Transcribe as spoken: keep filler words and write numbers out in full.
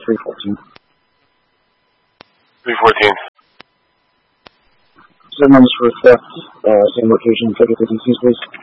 three fourteen. three fourteen. Seven numbers for theft, uh, same location, check if the D Cs, please.